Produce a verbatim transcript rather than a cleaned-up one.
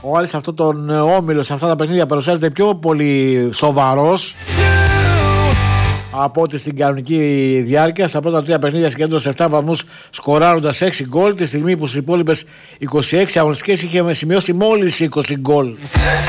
Ο Άρης σε αυτό τον όμιλο, σε αυτά τα παιχνίδια παρουσιάζεται πιο πολύ σοβαρός από ό,τι στην κανονική διάρκεια. Στα πρώτα τρία παιχνίδια συγκέντρωσε επτά βαθμούς, σκοράροντας έξι γκολ, τη στιγμή που στις υπόλοιπες είκοσι έξι αγωνιστικές είχε σημειώσει μόλις είκοσι γκολ.